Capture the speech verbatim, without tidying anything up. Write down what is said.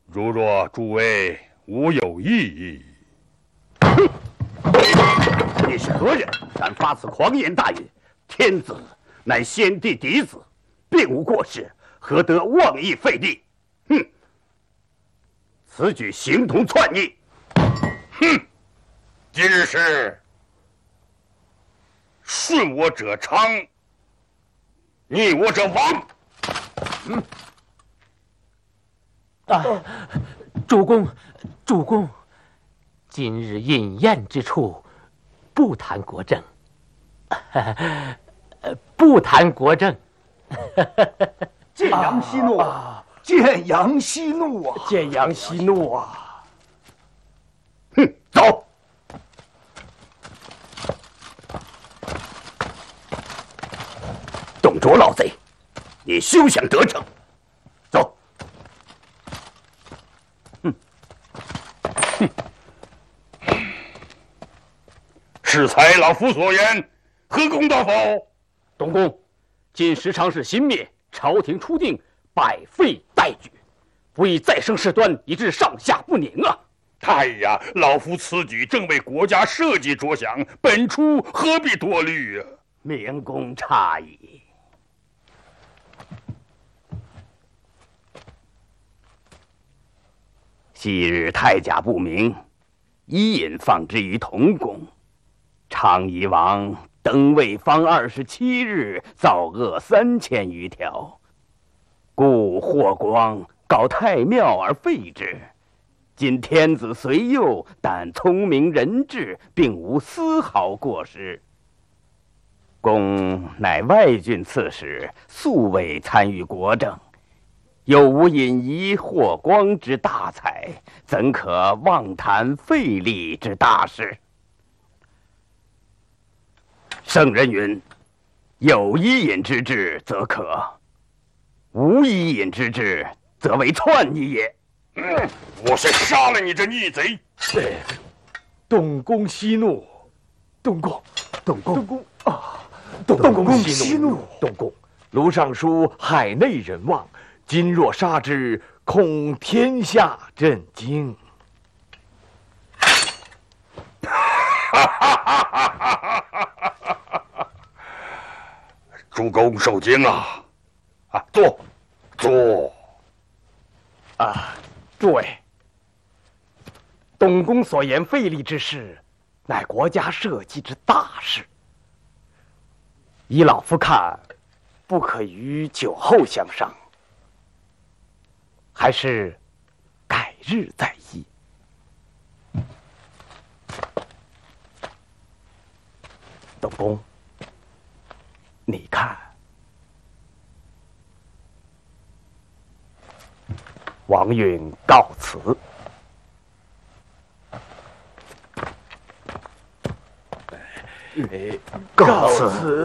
如若诸位无有异议， 你是何人？敢发此狂言大语？天子乃先帝嫡子，并无过失，何得妄议废立？哼！此举形同篡逆。 哼！今日是顺我者昌，逆我者亡。 嗯。啊，主公，主公，今日饮宴之处，不谈国政，不谈国政。 见阳息怒啊！见阳息怒啊！ 见阳息怒啊！ 哼，走！董卓老贼，你休想得逞！走！ 哼哼，适才老夫所言，何公道否？ 董公，今时常是新灭，朝廷初定，百废待举，不宜再生事端，以致上下不宁啊！ 哎呀，老夫此举正为国家社稷着想，本初何必多虑啊？ 明公差矣。昔日太甲不明，伊尹放之于同宫。昌邑王登位方二十七日，造恶三千余条，故霍光搞太庙而废之。今天子虽幼，但聪明仁智，并无丝毫过失。公乃外郡刺史，素未参与国政，又无引疑霍光之大才，怎可妄谈废立之大事？圣人云：有伊尹之志，则可；无伊尹之志，则为篡逆也。 嗯，我先杀了你这逆贼！ 对，董公息怒，董公，董公，董公啊！董公息怒，董公，卢尚书海内人望，今若杀之，恐天下震惊。 主公受惊啊！啊，坐，坐。 啊，诸位，董公所言废立之事，乃国家社稷之大事。依老夫看，不可与酒后相商，还是改日再议。董公，你看，王允告辞。 告辞。